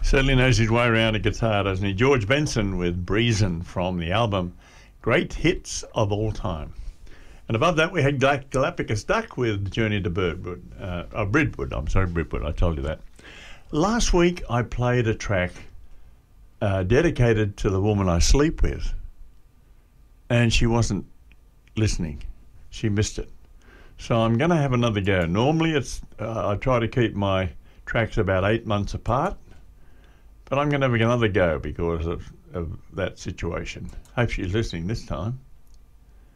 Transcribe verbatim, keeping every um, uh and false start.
Certainly knows his way around a guitar, doesn't he? George Benson with Breezin' from the album Great Hits of All Time. And above that we had Gal- Galapagos Duck with Journey to Birdwood. Uh, oh, Bridwood, I'm sorry, Bridwood, I told you that. Last week I played a track uh, dedicated to the woman I sleep with, and she wasn't listening. She missed it. So I'm going to have another go. Normally it's uh, I try to keep my tracks about eight months apart, but I'm going to have another go because of, of that situation. Hope she's listening this time.